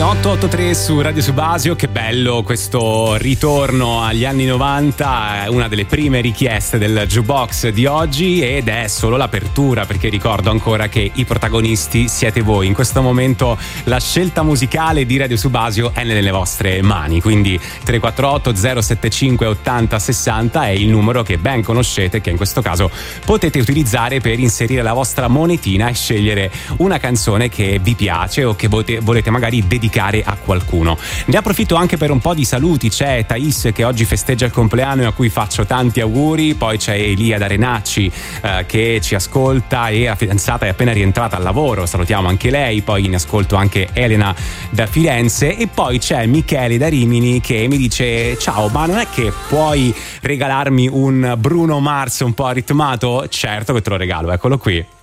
883 su Radio Subasio. Che bello questo ritorno agli anni 90, una delle prime richieste del jukebox di oggi, ed è solo l'apertura, perché ricordo ancora che i protagonisti siete voi. In questo momento la scelta musicale di Radio Subasio è nelle vostre mani, quindi 348 075 80 60 è il numero che ben conoscete, che in questo caso potete utilizzare per inserire la vostra monetina e scegliere una canzone che vi piace o che volete magari dedicare a qualcuno. Ne approfitto anche per un po' di saluti. C'è Thais che oggi festeggia il compleanno e a cui faccio tanti auguri, poi c'è Elia da Renacci che ci ascolta, e la fidanzata è appena rientrata al lavoro, salutiamo anche lei. Poi in ascolto anche Elena da Firenze, e poi c'è Michele da Rimini che mi dice: ciao, ma non è che puoi regalarmi un Bruno Mars un po' ritmato? Certo che te lo regalo, eccolo qui.